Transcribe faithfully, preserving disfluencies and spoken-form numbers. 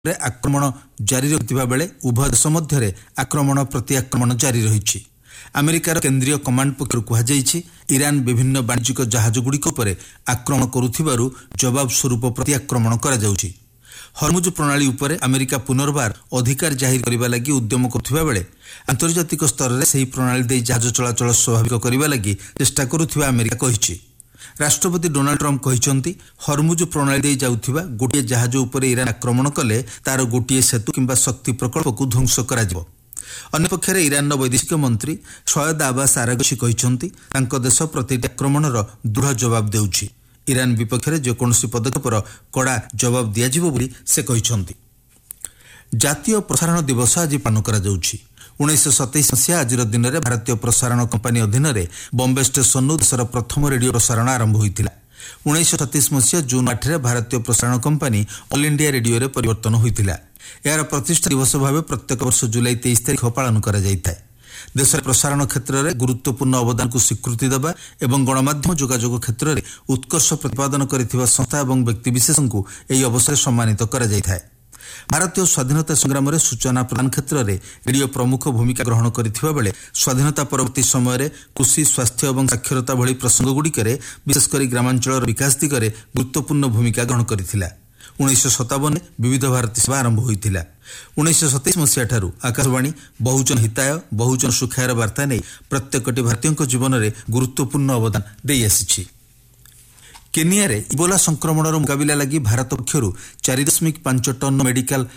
ଆକ୍ରମଣ ଜାରି ରହିଥିବା ବେଳେ ଉଭୟ ଦେଶ ମଧ୍ୟରେ ଆକ୍ରମଣ ପ୍ରତି ଆକ୍ରମଣ ଜାରି ରହିଛି। ଆମେରିକାର କେନ୍ଦ୍ରୀୟ କମାଣ୍ଡ ପକ୍ଷରୁ କୁହାଯାଇଛି ଇରାନ ବିଭିନ୍ନ ବାଣିଜ୍ୟିକ ଜାହାଜଗୁଡ଼ିକ ଉପରେ ଆକ୍ରମଣ କରୁଥିବାରୁ ଜବାବ ସ୍ୱରୂପ ପ୍ରତି ଆକ୍ରମଣ କରାଯାଉଛି। ହରମୁଜ ପ୍ରଣାଳୀ ଉପରେ ଆମେରିକା ପୁନର୍ବାର ଅଧିକାର ଜାହିର କରିବା ଲାଗି ଉଦ୍ୟମ କରୁଥିବା ବେଳେ ଆନ୍ତର୍ଜାତିକ ସ୍ତରରେ ସେହି ପ୍ରଣାଳୀ ଦେଇ ଜାହାଜ ଚଳାଚଳ ସ୍ୱାଭାବିକ କରିବା ଲାଗି ଚେଷ୍ଟା କରୁଥିବା ଆମେରିକା କହିଛି। ରାଷ୍ଟ୍ରପତି ଡୋନାଲ୍ଡ ଟ୍ରମ୍ପ କହିଛନ୍ତି ହରମୁଜ ପ୍ରଣାଳୀ ଦେଇ ଯାଉଥିବା ଗୋଟିଏ ଜାହାଜ ଉପରେ ଇରାନ ଆକ୍ରମଣ କଲେ ତାର ଗୋଟିଏ ସେତୁ କିମ୍ବା ଶକ୍ତି ପ୍ରକଳ୍ପକୁ ଧ୍ୱଂସ କରାଯିବ। ଅନ୍ୟପକ୍ଷରେ ଇରାନର ବୈଦେଶିକ ମନ୍ତ୍ରୀ ସୟଦ ଆବାସ ଆରାଗଚି କହିଛନ୍ତି ତାଙ୍କ ଦେଶ ପ୍ରତିଟି ଆକ୍ରମଣର ଦୃଢ଼ ଜବାବ ଦେଉଛି। ଇରାନ ବିପକ୍ଷରେ ଯେକୌଣସି ପଦକ୍ଷେପର କଡ଼ା ଜବାବ ଦିଆଯିବ ବୋଲି ସେ କହିଛନ୍ତି। ଜାତୀୟ ପ୍ରସାରଣ ଦିବସ ଆଜି ପାଳନ କରାଯାଉଛି। ଉଣେଇଶହ ସତେଇଶ ମସିହା ଆଜିର ଦିନରେ ଭାରତୀୟ ପ୍ରସାରଣ କମ୍ପାନୀ ଅଧୀନରେ ବମ୍ବେ ଷ୍ଟେସନରୁ ଦେଶର ପ୍ରଥମ ରେଡିଓ ପ୍ରସାରଣ ଆରମ୍ଭ ହୋଇଥିଲା। ଉଣେଇଶହ ସତେଇଶ ମସିହା ଜୁନ୍ ଆଠରେ ଭାରତୀୟ ପ୍ରସାରଣ କମ୍ପାନୀ ଅଲ୍ ଇଣ୍ଡିଆ ରେଡିଓରେ ପରିବର୍ତ୍ତନ ହୋଇଥିଲା। ଏହାର ପ୍ରତିଷ୍ଠା ଦିବସ ଭାବେ ପ୍ରତ୍ୟେକ ବର୍ଷ ଜୁଲାଇ ତେଇଶ ତାରିଖ ପାଳନ କରାଯାଇଥାଏ। ଦେଶରେ ପ୍ରସାରଣ କ୍ଷେତ୍ରରେ ଗୁରୁତ୍ୱପୂର୍ଣ୍ଣ ଅବଦାନକୁ ସ୍ୱୀକୃତି ଦେବା ଏବଂ ଗଣମାଧ୍ୟମ ଯୋଗାଯୋଗ କ୍ଷେତ୍ରରେ ଉତ୍କର୍ଷ ପ୍ରତିପାଦନ କରିଥିବା ସଂସ୍ଥା ଏବଂ ବ୍ୟକ୍ତିବିଶେଷଙ୍କୁ ଏହି ଅବସରରେ ସମ୍ମାନିତ କରାଯାଇଥାଏ। ଭାରତୀୟ ସ୍ୱାଧୀନତା ସଂଗ୍ରାମରେ ସୂଚନା ପ୍ରଦାନ କ୍ଷେତ୍ରରେ ରେଡିଓ ପ୍ରମୁଖ ଭୂମିକା ଗ୍ରହଣ କରିଥିବା ବେଳେ ସ୍ୱାଧୀନତା ପରବର୍ତ୍ତୀ ସମୟରେ କୃଷି, ସ୍ୱାସ୍ଥ୍ୟ ଏବଂ ସାକ୍ଷରତା ଭଳି ପ୍ରସଙ୍ଗଗୁଡ଼ିକରେ ବିଶେଷ କରି ଗ୍ରାମାଞ୍ଚଳର ବିକାଶ ଦିଗରେ ଗୁରୁତ୍ୱପୂର୍ଣ୍ଣ ଭୂମିକା ଗ୍ରହଣ କରିଥିଲା। ଉଣେଇଶହ ସତାବନରେ ବିବିଧ ଭାରତୀ ସେବା ଆରମ୍ଭ ହୋଇଥିଲା। ଉଣେଇଶହ ସତେଇଶ ମସିହା ଠାରୁ ଆକାଶବାଣୀ ବହୁଜନ ହିତାୟ ବହୁଜନ ସୁଖାୟର ବାର୍ତ୍ତା ନେଇ ପ୍ରତ୍ୟେକଟି ଭାରତୀୟଙ୍କ ଜୀବନରେ ଗୁରୁତ୍ୱପୂର୍ଣ୍ଣ ଅବଦାନ ଦେଇ ଆସିଛି। କେନିଆରେ ଇବୋଲା ସଂକ୍ରମଣର ମୁକାବିଲା ଲାଗି ଭାରତ ପକ୍ଷରୁ ଚାରି ଦଶମିକ ପାଞ୍ଚ ଟନ୍ ମେଡିକାଲ